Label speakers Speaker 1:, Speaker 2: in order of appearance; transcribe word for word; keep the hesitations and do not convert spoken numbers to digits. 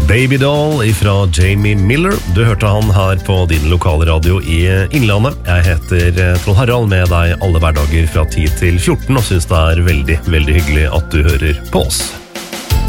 Speaker 1: Babydoll ifra Jamie Miller. Du hørte han her på din lokale radio i Innlandet. Jeg heter Trond Harald med deg alle hverdager fra ti til fjorten og synes det er veldig, veldig hyggelig at du hører på oss.